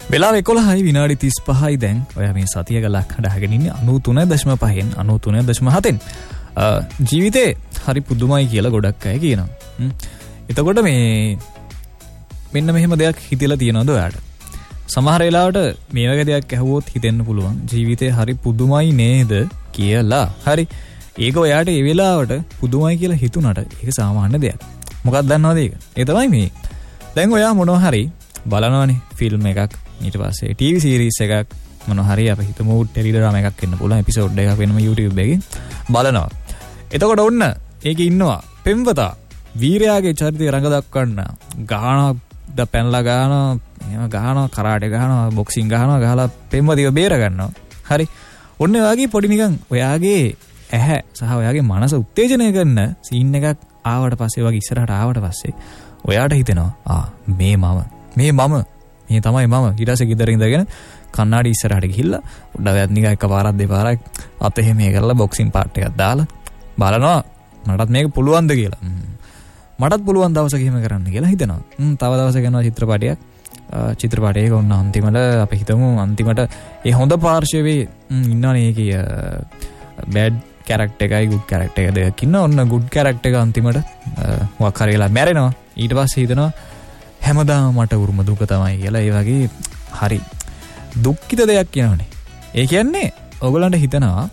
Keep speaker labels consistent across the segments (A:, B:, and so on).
A: වෙලාව 11යි විනාඩි 35යි දැන්. ඔයා මේ සතිය ගලක් හදාගෙන ඉන්නේ 93.5න් 93.7න්. ජීවිතේ හරි පුදුමයි කියලා ගොඩක් අය කියනවා. එතකොට මේ මෙන්න මෙහෙම දෙයක් හිතලා තියනවද ඔයාට? සමහර වෙලාවට මේ වගේ දෙයක් ඇහුවොත් හිතෙන්න පුළුවන් ජීවිතේ හරි පුදුමයි නේද කියලා. හරි. ඒක ඔයාට ඒ වෙලාවට පුදුමයි කියලා හිතුණාට ඒක සාමාන්‍ය දෙයක්. මොකක්ද දන්නවද ඒක? ඒ තමයි මේ. දැන් ඔයා මොනවා හරි බලනවනේ ෆිල්ම් එකක් ඊට පස්සේ TV series එකක් මොනවා හරි අපි හිතමු ටෙලිඩ්‍රාමා එකක් වෙන්න පුළුවන් එපිසෝඩ් එකක් වෙනම YouTube එකකින් බලනවා. එතකොට ඔන්න ඒකේ ඉන්නවා පෙම්වතා වීරයාගේ චරිතය රඟ දක්වන්න ගානක් පැනලා ගානවා එහෙම ගානවා කරාටේ ගානවා බොක්සිං ගානවා ගහලා පෙම්වතිව බේර ගන්නවා. හරි. ඔන්න ඒ වගේ පොඩි නිකන් ඔයාගේ ඇහැ සහ ඔයාගේ මනස උත්තේජනය කරන සීන් එකක් ආවට පස්සේ වගේ ඉස්සරහට ආවට පස්සේ ඔයාට හිතෙනවා මේ තමයි මම. ඊට පස්සේ ගෙදර ඉඳගෙන කන්නාඩි ඉස්සරහට ගිහිල්ලා පොඩ්ඩක් නිකන් එකපාරක් දෙපාරක් අත එහෙම කරලා බොක්සිං පාර්ට් එකක් දාලා බලනවා මටත් මේක පුළුවන්ද කියලා. මටත් පුළුවන් දවසක එහෙම කරන්න කියලා හිතනවා. තව දවසක යනවා චිත්‍රපටයක ඔන්න අන්තිමට අපි හිතමු අන්තිමට ඒ හොඳ පාර්ශවයේ ඉන්නවනේ ඒකේ බෑඩ් කැරක්ටර් එකයි ගුඩ් කැරක්ටර් එක දෙකක් ඉන්න. ඔන්න ගුඩ් කැරක්ටර් එක අන්තිමට මොකක් හරි වෙලා මැරෙනවා. ඊට පස්සේ හිතනවා හැමදාම මට උරුම දුක තමයි කියලා. ඒ වගේ හරි දුක්ඛිත දෙයක් කියනවනේ. ඒ කියන්නේ ඔයගොල්ලන්ට හිතනවා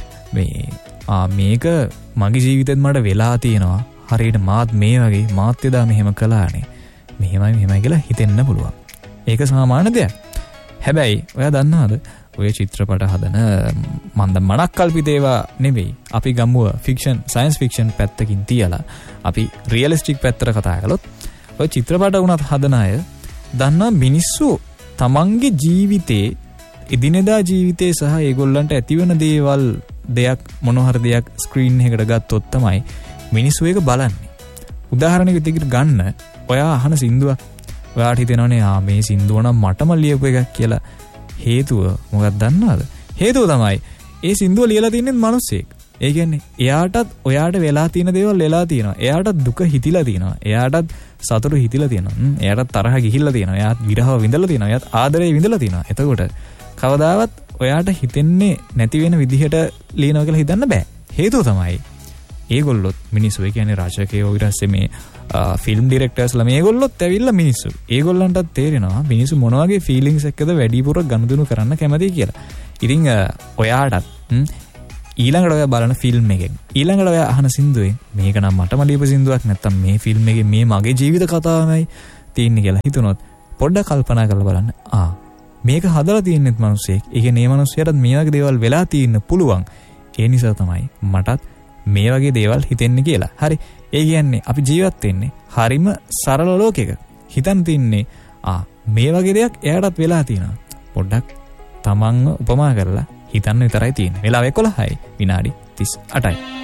A: මේක මගේ ජීවිතේත් මට වෙලා තියෙනවා. හරියට මාත් මේ වගේ මාත් එදා මෙහෙම කළානේ. මෙහෙමයි කියලා හිතෙන්න පුළුවන්. ඒක සාමාන්‍ය දෙයක්. හැබැයි ඔයා දන්නවද ඔය චිත්‍රපට හදන මනක් කල්පිත ඒවා නෙවෙයි. අපි ගමුව ෆික්ෂන් සයන්ස් ෆික්ෂන් පැත්තකින් තියලා අපි රියලිස්ටික් පැත්තට කතා කළොත් ඔය චිත්‍රපට වුණත් හදන අය දන්නා මිනිස්සු තමන්ගේ ජීවිතේ එදිනෙදා ජීවිතේ සහ ඒගොල්ලන්ට ඇතිවන දේවල් දෙයක් මොනවා හරි දෙයක් ස්ක්‍රීන් එකකට ගත්තොත් තමයි මිනිස්සු ඒක බලන්නේ. උදාහරණයක් විදිහට ගන්න ඔයා අහන සින්දුවක් ඔයාට හිතෙනවනේ මේ සින්දුව නම් මටම ලියපු එකක් කියලා. හේතුව මොකක්ද දන්නවද? හේතුව තමයි ඒ සින්දුව ලියලා තින්නේ මිනිස්සෙක්. ඒ කියන්නේ එයාටත් ඔයාට වෙලා තියෙන දේවල් වෙලා තියෙනවා. එයාටත් දුක හිතිලා තියෙනවා. එයාටත් සතුට හිතිලා තියෙනවා. එයාටත් තරහ ගිහිල්ලා තියෙනවා. එයාත් විරහව විඳලා තියෙනවා. එයාත් ආදරේ විඳලා තියෙනවා. එතකොට කවදාවත් ඔයාට හිතෙන්නේ නැති වෙන විදිහට ලියනවා කියලා හිතන්න බෑ. හේතුව තමයි ඒගොල්ලොත් මිනිස්සු. ඒ කියන්නේ රචකයෝ ඊටස්සේ මේ ෆිල්ම් ඩිරෙක්ටර්ස්ලා මේගොල්ලොත් ඇවිල්ලා මිනිස්සු. ඒගොල්ලන්ටත් තේරෙනවා මිනිස්සු මොන වගේ ෆීලිංස් එක්කද වැඩිපුර ගනුදෙනු කරන්න කැමති කියලා. ඉතින් ඔයාටත් ඊළඟට ඔයා බලන ෆිල්ම් එකෙන් ඊළඟට ඔයා අහන සින්දුවෙන් මේක නම් මටම ලියපු සින්දුවක් නැත්තම් මේ ෆිල්ම් එකේ මේ මගේ ජීවිත කතාවමයි තියෙන්නේ කියලා හිතුනොත් පොඩ්ඩක් කල්පනා කරලා බලන්න. මේක හදලා තියෙන්නෙත් මිනිස්සෙක්. ඒ කියන්නේ මේ මිනිස්සයාට මේ වගේ දේවල් වෙලා තියෙන්න පුළුවන්. ඒ නිසා තමයි මටත් මේ වගේ දේවල් හිතෙන්නේ කියලා. හරි. ඒ කියන්නේ අපි ජීවත් වෙන්නේ හරිම සරල ලෝකයක. හිතන් තින්නේ මේ වගේ දෙයක් එයාටත් වෙලා තියෙනවා. පොඩ්ඩක් තමන්ව උපමා කරලා හිතන්න විතරයි තියෙන්නේ. වෙලාව 11යි විනාඩි 38යි.